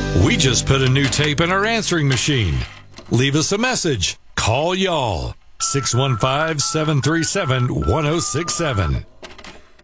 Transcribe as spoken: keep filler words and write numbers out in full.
We just put a new tape in our answering machine. Leave us a message. Call y'all. six one five, seven three seven, one oh six seven.